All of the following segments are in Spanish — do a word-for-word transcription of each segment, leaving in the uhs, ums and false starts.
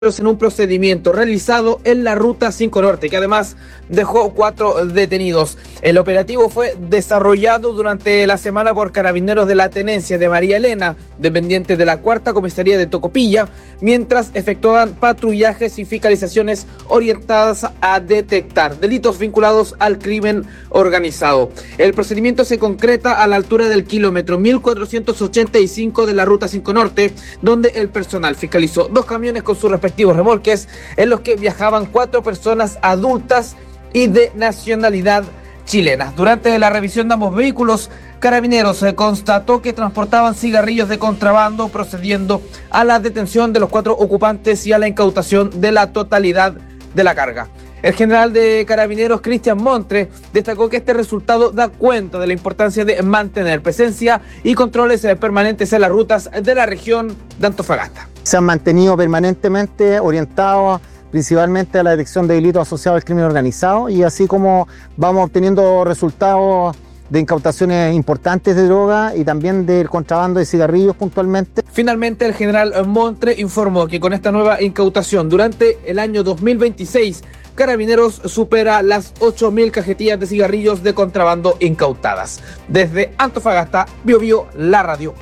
en un procedimiento realizado en la Ruta cinco Norte, que además dejó cuatro detenidos. El operativo fue desarrollado durante la semana por carabineros de la Tenencia de María Elena, dependiente de la Cuarta Comisaría de Tocopilla, mientras efectuaban patrullajes y fiscalizaciones orientadas a detectar delitos vinculados al crimen organizado. El procedimiento se concreta a la altura del kilómetro mil cuatrocientos ochenta y cinco de la Ruta cinco Norte, donde el personal fiscalizó dos camiones con sus respectivos remolques en los que viajaban cuatro personas adultas y de nacionalidad chilena. Durante la revisión de ambos vehículos, Carabineros se constató que transportaban cigarrillos de contrabando, procediendo a la detención de los cuatro ocupantes y a la incautación de la totalidad de la carga. El general de Carabineros, Cristian Montre, destacó que este resultado da cuenta de la importancia de mantener presencia y controles permanentes en las rutas de la región de Antofagasta. Se han mantenido permanentemente orientados principalmente a la detección de delitos asociados al crimen organizado, y así como vamos obteniendo resultados de incautaciones importantes de droga y también del contrabando de cigarrillos puntualmente. Finalmente, el general Montre informó que con esta nueva incautación durante el año dos mil veintiséis, Carabineros supera las ocho mil cajetillas de cigarrillos de contrabando incautadas. Desde Antofagasta, Bio Bio, la radio.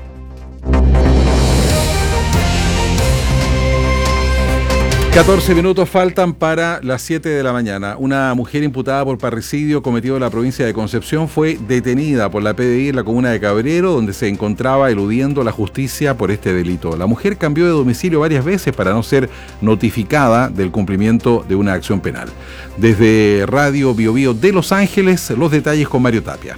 catorce minutos faltan para las siete de la mañana. Una mujer imputada por parricidio cometido en la provincia de Concepción fue detenida por la P D I en la comuna de Cabrero, donde se encontraba eludiendo la justicia por este delito. La mujer cambió de domicilio varias veces para no ser notificada del cumplimiento de una acción penal. Desde Radio Bio Bio de Los Ángeles, los detalles con Mario Tapia.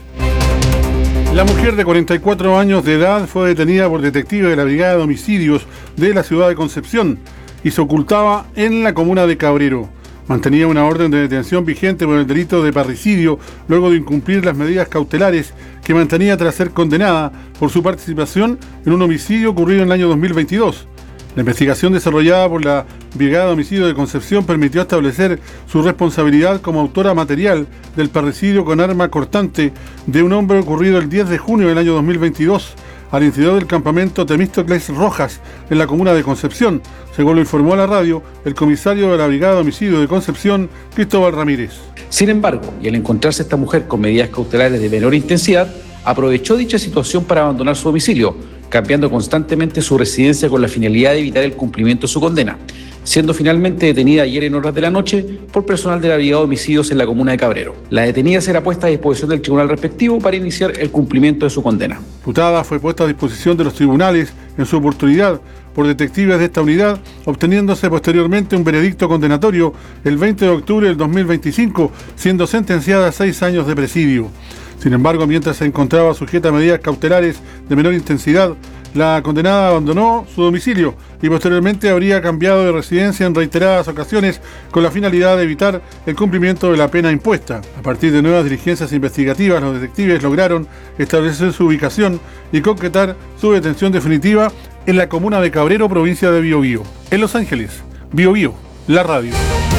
La mujer de cuarenta y cuatro años de edad fue detenida por detectives de la Brigada de Homicidios de la ciudad de Concepción y se ocultaba en la comuna de Cabrero. Mantenía una orden de detención vigente por el delito de parricidio luego de incumplir las medidas cautelares que mantenía tras ser condenada por su participación en un homicidio ocurrido en el año dos mil veintidós. La investigación desarrollada por la Brigada de Homicidio de Concepción permitió establecer su responsabilidad como autora material del parricidio con arma cortante de un hombre ocurrido el diez de junio del año dos mil veintidós al interior del campamento Temístocles Rojas en la comuna de Concepción, según lo informó a la radio el comisario de la Brigada de Homicidio de Concepción, Cristóbal Ramírez. Sin embargo, y al encontrarse esta mujer con medidas cautelares de menor intensidad, aprovechó dicha situación para abandonar su domicilio, cambiando constantemente su residencia con la finalidad de evitar el cumplimiento de su condena, siendo finalmente detenida ayer en horas de la noche por personal de la Brigada de Homicidios en la comuna de Cabrero. La detenida será puesta a disposición del tribunal respectivo para iniciar el cumplimiento de su condena. La imputada fue puesta a disposición de los tribunales en su oportunidad por detectives de esta unidad, obteniéndose posteriormente un veredicto condenatorio el veinte de octubre del dos mil veinticinco, siendo sentenciada a seis años de presidio. Sin embargo, mientras se encontraba sujeta a medidas cautelares de menor intensidad, la condenada abandonó su domicilio y posteriormente habría cambiado de residencia en reiteradas ocasiones con la finalidad de evitar el cumplimiento de la pena impuesta. A partir de nuevas diligencias investigativas, los detectives lograron establecer su ubicación y concretar su detención definitiva en la comuna de Cabrero, provincia de Bio Bio. En Los Ángeles, Bio Bio, la radio.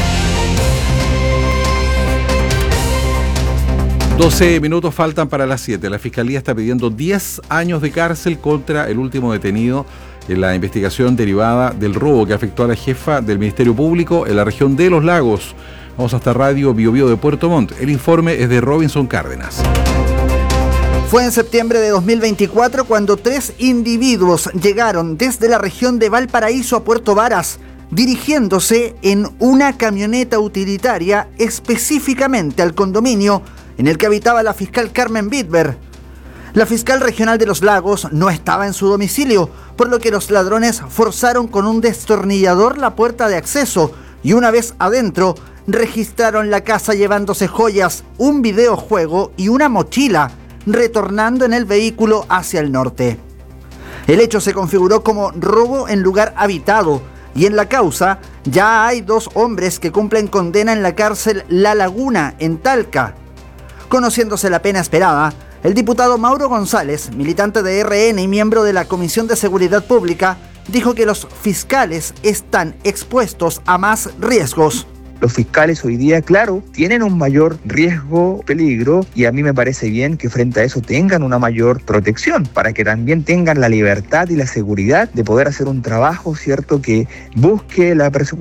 doce minutos faltan para las siete. La Fiscalía está pidiendo diez años de cárcel contra el último detenido en la investigación derivada del robo que afectó a la jefa del Ministerio Público en la región de Los Lagos. Vamos hasta Radio Bio Bio de Puerto Montt. El informe es de Robinson Cárdenas. Fue en septiembre de dos mil veinticuatro cuando tres individuos llegaron desde la región de Valparaíso a Puerto Varas, dirigiéndose en una camioneta utilitaria específicamente al condominio en el que habitaba la fiscal Carmen Bitber. La fiscal regional de Los Lagos no estaba en su domicilio, por lo que los ladrones forzaron con un destornillador la puerta de acceso y una vez adentro registraron la casa llevándose joyas, un videojuego y una mochila, retornando en el vehículo hacia el norte. El hecho se configuró como robo en lugar habitado y en la causa ya hay dos hombres que cumplen condena en la cárcel La Laguna, en Talca. Conociéndose la pena esperada, el diputado Mauro González, militante de R N y miembro de la Comisión de Seguridad Pública, dijo que los fiscales están expuestos a más riesgos. Los fiscales hoy día, claro, tienen un mayor riesgo, peligro, y a mí me parece bien que frente a eso tengan una mayor protección, para que también tengan la libertad y la seguridad de poder hacer un trabajo, ¿cierto?, que busque la persecución